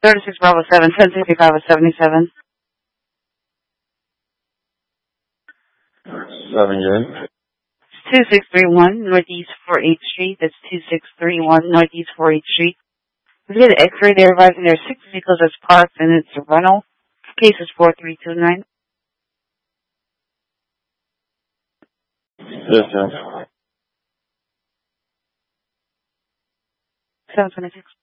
36 Bravo 7, 1065 of 77. 7 again. 2631 Northeast 48th Street. That's 2631 Northeast 48th Street. We get an X-ray. They're advising there are 6 vehicles that's parked, and it's a rental. Case is 4329. Yes, sir. 726.